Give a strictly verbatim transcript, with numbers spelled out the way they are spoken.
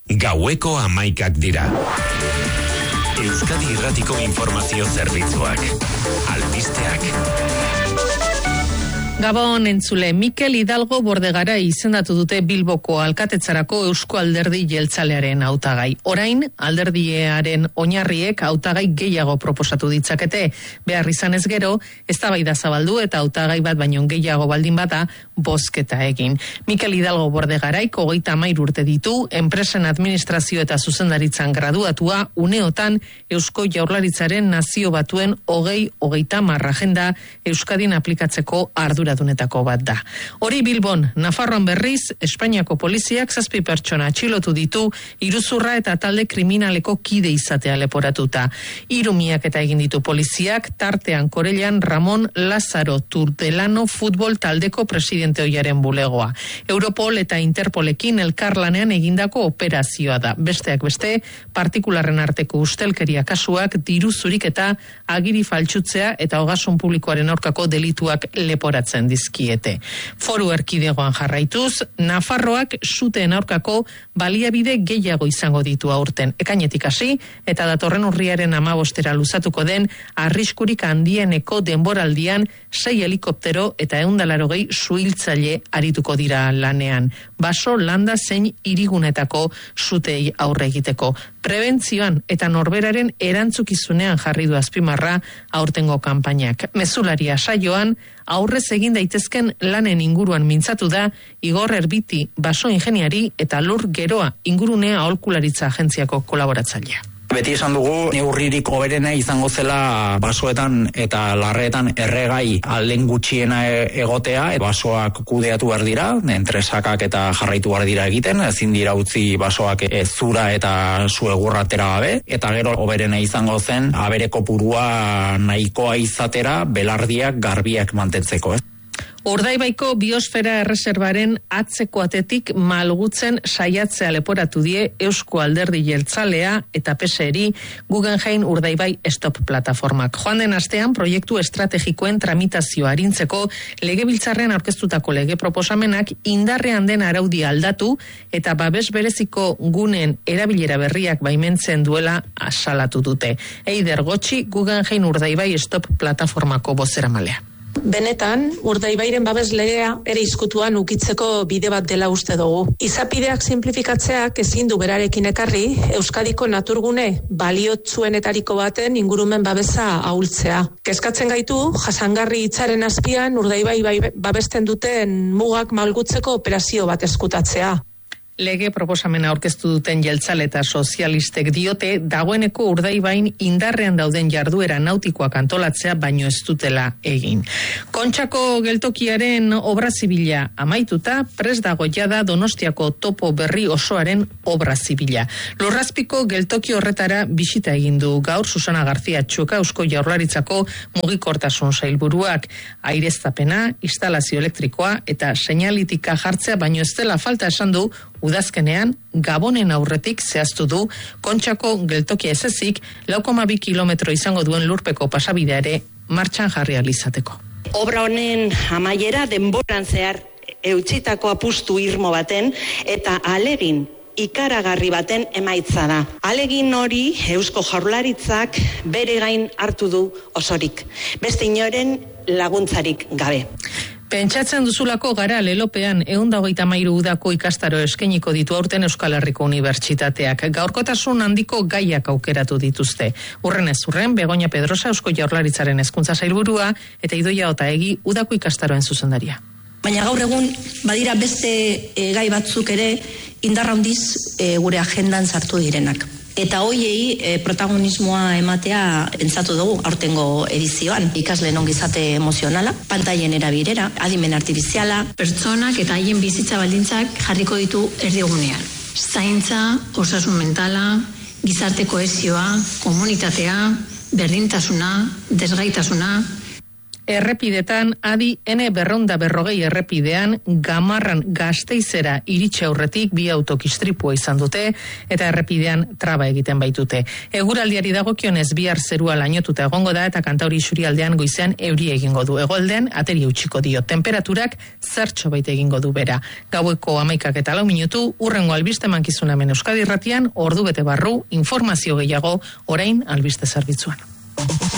Gaueko hamaikak dira. Euskadi Irratiko Informazio Zerbitzuak. Albisteak. Gabon entzule, Mikel Hidalgo Bordegara izendatu dute Bilboko alkatetzarako Eusko Alderdi Jeltzalearen hautagai. Orain, alderdiaren oinarriek hautagai gehiago proposatu ditzakete. Behar izan ez gero, eztabaida zabaldu eta hautagai bat baino gehiago baldin bada, bozketa egin. Mikel Hidalgo Bordegaraik hogeita hamairu urte ditu, enpresen administrazio eta zuzendaritzan graduatua, uneotan Eusko Jaurlaritzaren nazio batuen hogei hogeita hamar agenda Euskadin aplikatzeko ardura dunetako bat da. Hori Bilbon, Nafarroan berriz, Espainiako poliziak zazpi pertsona atxilotu ditu, iruzurra eta talde kriminaleko kide izatea leporatuta. Irumiak eta egin ditu poliziak, tartean Korellan Ramon Lazaro Turdelano futbol taldeko presidente oiaren bulegoa. Europol eta Interpolekin elkarlanean egindako operazioa da. Besteak beste, partikularren arteko ustelkeria kasuak, diruzurik eta agiri faltsutzea eta ogasun publikoaren aurkako delituak leporatzen dizkiete. Foru erkidegoan jarraituz, Nafarroak suteen aurkako baliabide gehiago izango ditu aurten. Ekainetik hasi eta datorren urriaren hamabostera luzatuko den arriskurik handieneko denboraldian sei helikoptero eta ehun eta laurogei suhiltzaile arituko dira lanean. Baso, landa zein hirigunetako sutei aurre egiteko. Prebentzioan eta norberaren erantzukizunean jarri du azpimarra aurtengo kanpainak. Mezularia saioan, aurrez egin daitezken lanen inguruan mintzatu da Igor Erbiti, baso ingeniari eta lur geroa ingurunea aholkularitza agentziako kolaboratzailea. Beti esan dugu, neurririk hoberena izango zela basoetan eta larreetan erregai alden gutxiena egotea, basoak kudeatu behar dira, entresakak eta jarraitu behar dira egiten, ezin dira utzi basoak zura eta su egurra atera gabe, eta gero hoberena izango zen, abere kopurua nahikoa izatera, belardiak garbiak mantentzeko, ez? Urdaibaiko biosfera erreserbaren atzeko atetik malgutzen saiatzea leporatu die Eusko Alderdi Jeltzalea eta P S eri Guggenheim Urdaibai Stop plataformak. Joan den astean proiektu estrategikoen tramitazioa arintzeko legebiltzarrean aurkeztutako lege proposamenak indarrean den araudia aldatu eta babes bereziko guneen erabilera berriak baimentzen duela asalatu dute. Eider Gotxi, Guggenheim Urdaibai Stop plataformako bozeramalea. Benetan, Urdaibairen babes legea ere izkutuan ukitzeko bide bat dela uste dugu. Izapideak simplifikatzeak ezin du berarekin ekarri, Euskadiko naturgune baliotsuenetariko baten ingurumen babesa ahultzea. Kezkatzen gaitu, jasangarri hitzaren azpian Urdaibai babesten duten mugak malgutzeko operazio bat eskutatzea. Lege proposamena aurkeztu duten jeltzale eta sozialistek diote dagoeneko Urdaibain indarrean dauden jarduera nautikoak antolatzea baino ez dutela egin. Kontxako geltokiaren obra zibila amaituta, prest dago jada Donostiako topo berri osoaren obra zibila. Lurrazpiko geltoki horretara bisita egin du gaur Susana García Txuka Eusko Jaurlaritzako mugikortasun sailburuak, aireztapena, instalazio elektrikoa eta seinalitika jartzea baino ez dela falta esan du. Udazkenean, Gabonen aurretik zehaztu du Kontxako geltokia ez ezik lau koma bi kilometro izango duen lurpeko pasabidea ere martxan jarri ahal izateko. Obra honen amaiera denboran zehar eutsitako apustu irmo baten eta alegin ikaragarri baten emaitza da. Alegin hori Eusko Jaurlaritzak bere gain hartu du osorik. Beste inoren laguntzarik gabe. Pentsatzen duzulako gara lelopean ehun eta hogeita hamairu udako ikastaro eskainiko ditu aurten Euskal Herriko Unibertsitateak. Gaurkotasun handiko gaiak aukeratu dituzte. Urrenez urren, Begoña Pedrosa Eusko Jaurlaritzaren hezkuntza sailburua eta Idoia Otaegi udako ikastaroen zuzendaria. Baina gaur egun badira beste e, gai batzuk ere indarra handiz e, gure agendan sartu direnak. Eta hoiei e, protagonismoa ematea pentsatu dugu aurtengo edizioan. Ikasleen ongizate emozionala, pantailen erabilera, adimen artifiziala, pertsonak eta haien bizitza baldintzak jarriko ditu erdigunean. Zaintza, osasun mentala, gizarte kohesioa, komunitatea, berdintasuna, desgaitasuna. Errepidetan, adi ene berronda berrogei errepidean, Gamarran Gasteizera iritsi aurretik bi autokistripua izan dute, eta errepidean traba egiten baitute. Eguraldiari dagokionez bihar zerua lainotuta egongo da, eta Kantauri isurialdean goizean euri egingo du. Hegoaldean ateri utziko dio. Temperaturak zertxo baita egingo du bera. Gaueko hamaikak eta lau minutu, urrengo albiste mankizuna hemen Euskadi Irratian, ordu bete barru, informazio gehiago, orain albiste zerbitzuan.